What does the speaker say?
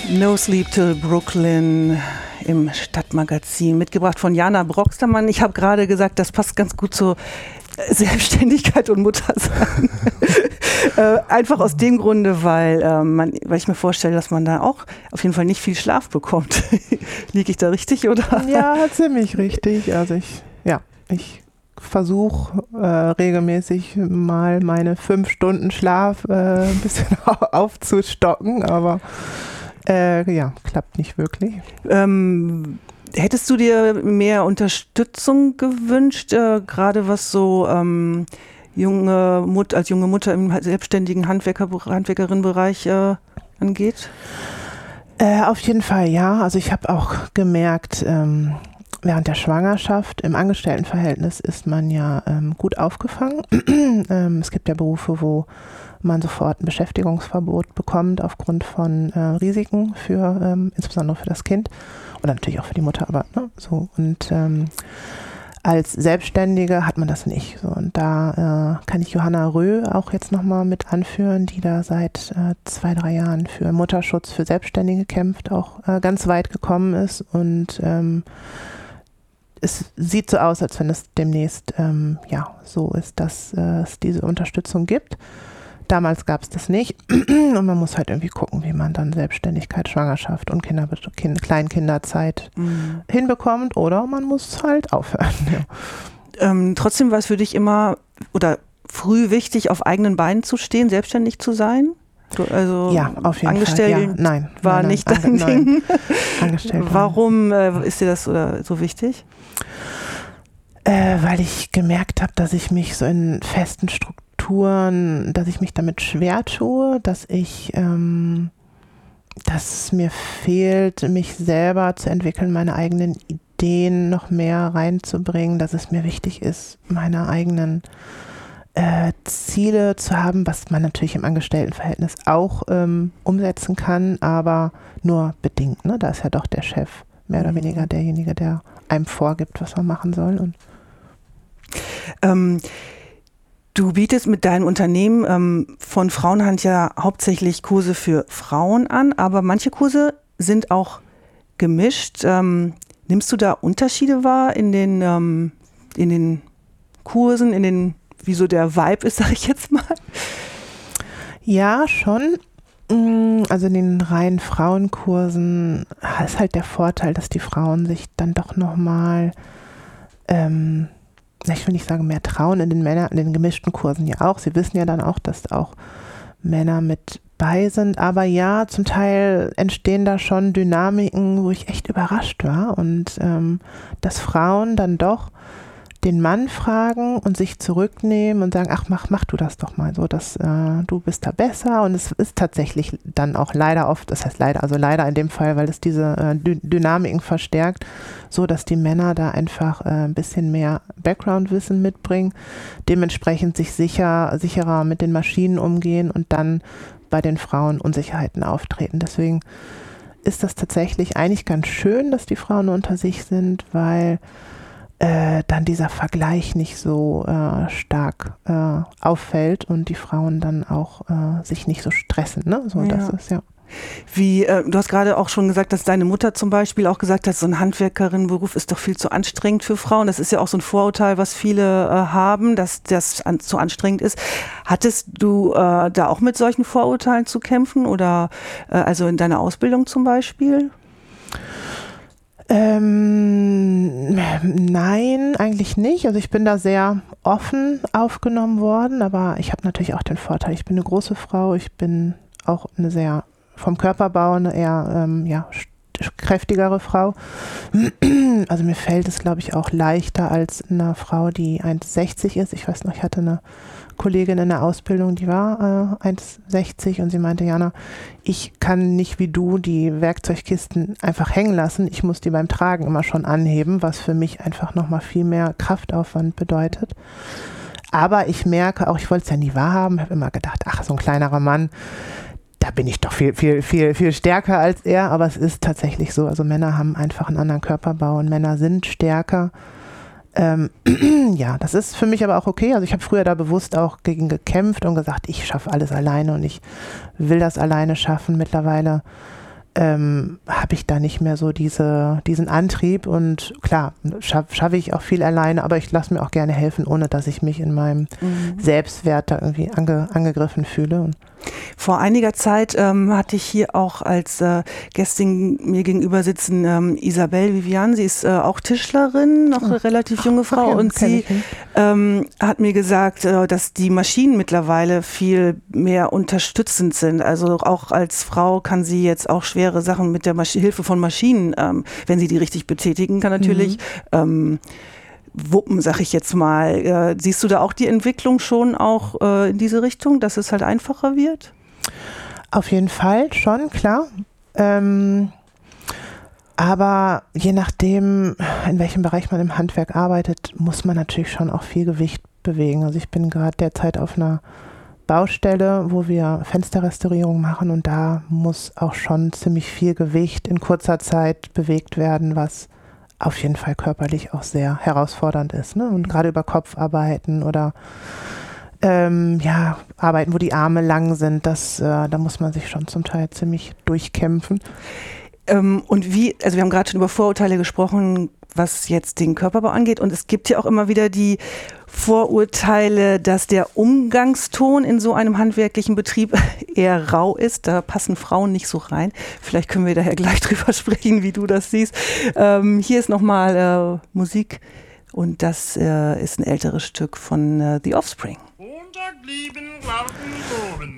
No Sleep Till Brooklyn im Stadtmagazin, mitgebracht von Jana Broxtermann. Ich habe gerade gesagt, das passt ganz gut zur Selbstständigkeit und Muttersein. Einfach aus dem Grunde, weil ich mir vorstelle, dass man da auch auf jeden Fall nicht viel Schlaf bekommt. Liege ich da richtig, oder? Ja, ziemlich richtig. Also ich versuche regelmäßig mal meine 5 Stunden Schlaf ein bisschen aufzustocken, aber klappt nicht wirklich. Hättest du dir mehr Unterstützung gewünscht, gerade was so als junge Mutter im selbstständigen Handwerkerin-Bereich angeht? Auf jeden Fall, ja. Also ich habe auch gemerkt, während der Schwangerschaft im Angestelltenverhältnis ist man ja gut aufgefangen. Es gibt ja Berufe, wo man sofort ein Beschäftigungsverbot bekommt aufgrund von Risiken insbesondere für das Kind oder natürlich auch für die Mutter, aber so. Und als Selbstständige hat man das nicht. So. Und da kann ich Johanna Röh auch jetzt nochmal mit anführen, die da seit 2-3 Jahren für Mutterschutz für Selbstständige kämpft, auch ganz weit gekommen ist. Und es sieht so aus, als wenn es demnächst so ist, dass es diese Unterstützung gibt. Damals gab es das nicht und man muss halt irgendwie gucken, wie man dann Selbstständigkeit, Schwangerschaft und Kleinkinderzeit hinbekommt oder man muss halt aufhören. Ja. Trotzdem war es für dich immer oder früh wichtig, auf eigenen Beinen zu stehen, selbstständig zu sein? Ja, auf jeden Fall. Ja, nein. War nicht dein Ding? Angestellt. Warum ist dir das so wichtig? Weil ich gemerkt habe, dass ich mich so in festen Strukturen, dass ich mich damit schwer tue, dass es mir fehlt, mich selber zu entwickeln, meine eigenen Ideen noch mehr reinzubringen, dass es mir wichtig ist, meine eigenen Ziele zu haben, was man natürlich im Angestelltenverhältnis auch umsetzen kann, aber nur bedingt. Ne? Da ist ja doch der Chef mehr oder weniger derjenige, der einem vorgibt, was man machen soll. Und du bietest mit deinem Unternehmen von Frauenhand ja hauptsächlich Kurse für Frauen an, aber manche Kurse sind auch gemischt. Nimmst du da Unterschiede wahr in den Kursen, wie so der Vibe ist, sage ich jetzt mal? Ja, schon. Also in den reinen Frauenkursen ist halt der Vorteil, dass die Frauen sich dann doch nochmal, ich will nicht sagen mehr trauen, in den gemischten Kursen ja auch. Sie wissen ja dann auch, dass auch Männer mit bei sind. Aber ja, zum Teil entstehen da schon Dynamiken, wo ich echt überrascht war. Und dass Frauen dann doch den Mann fragen und sich zurücknehmen und sagen, ach, mach du das doch mal so, dass du bist da besser. Und es ist tatsächlich dann auch leider oft, das heißt leider in dem Fall, weil es diese Dynamiken verstärkt, so dass die Männer da einfach ein bisschen mehr Background-Wissen mitbringen, dementsprechend sich sicherer mit den Maschinen umgehen und dann bei den Frauen Unsicherheiten auftreten. Deswegen ist das tatsächlich eigentlich ganz schön, dass die Frauen unter sich sind, weil dann dieser Vergleich nicht so stark auffällt und die Frauen dann auch sich nicht so stressen. Ne? So, ja. Das ist ja. Du hast gerade auch schon gesagt, dass deine Mutter zum Beispiel auch gesagt hat, so ein Handwerkerinnenberuf ist doch viel zu anstrengend für Frauen. Das ist ja auch so ein Vorurteil, was viele haben, dass das zu anstrengend ist. Hattest du da auch mit solchen Vorurteilen zu kämpfen oder also in deiner Ausbildung zum Beispiel? Nein, eigentlich nicht. Also ich bin da sehr offen aufgenommen worden, aber ich habe natürlich auch den Vorteil, ich bin eine große Frau, ich bin auch eine sehr vom Körperbau eine eher kräftigere Frau. Also mir fällt es, glaube ich, auch leichter als einer Frau, die 1,60 ist. Ich weiß noch, ich hatte eine Kollegin in der Ausbildung, die war 1,60 und sie meinte, Jana, ich kann nicht wie du die Werkzeugkisten einfach hängen lassen. Ich muss die beim Tragen immer schon anheben, was für mich einfach nochmal viel mehr Kraftaufwand bedeutet. Aber ich merke auch, ich wollte es ja nie wahrhaben, habe immer gedacht, ach, so ein kleinerer Mann, da bin ich doch viel, viel, viel, viel stärker als er. Aber es ist tatsächlich so, also Männer haben einfach einen anderen Körperbau und Männer sind stärker. Ja, das ist für mich aber auch okay. Also ich habe früher da bewusst auch gegen gekämpft und gesagt, ich schaffe alles alleine und ich will das alleine schaffen. Mittlerweile habe ich da nicht mehr so diesen Antrieb und klar, schaffe ich auch viel alleine, aber ich lasse mir auch gerne helfen, ohne dass ich mich in meinem Selbstwert da irgendwie angegriffen fühle. Und vor einiger Zeit hatte ich hier auch als Gästin mir gegenüber sitzen Isabelle Vivian, sie ist auch Tischlerin, noch eine relativ junge Frau, und sie hat mir gesagt, dass die Maschinen mittlerweile viel mehr unterstützend sind. Also auch als Frau kann sie jetzt auch schwere Sachen mit der Hilfe von Maschinen, wenn sie die richtig betätigen kann, natürlich wuppen, sag ich jetzt mal. Siehst du da auch die Entwicklung schon auch in diese Richtung, dass es halt einfacher wird? Auf jeden Fall, schon, klar. Aber je nachdem, in welchem Bereich man im Handwerk arbeitet, muss man natürlich schon auch viel Gewicht bewegen. Also ich bin gerade derzeit auf einer Baustelle, wo wir Fensterrestaurierung machen und da muss auch schon ziemlich viel Gewicht in kurzer Zeit bewegt werden, was auf jeden Fall körperlich auch sehr herausfordernd ist, ne? Und gerade über Kopfarbeiten oder Arbeiten, wo die Arme lang sind, da muss man sich schon zum Teil ziemlich durchkämpfen. Und wir haben gerade schon über Vorurteile gesprochen, was jetzt den Körperbau angeht, und es gibt ja auch immer wieder die Vorurteile, dass der Umgangston in so einem handwerklichen Betrieb eher rau ist. Da passen Frauen nicht so rein. Vielleicht können wir daher gleich drüber sprechen, wie du das siehst. Hier ist nochmal Musik und das ist ein älteres Stück von The Offspring. Montag lieben Glauben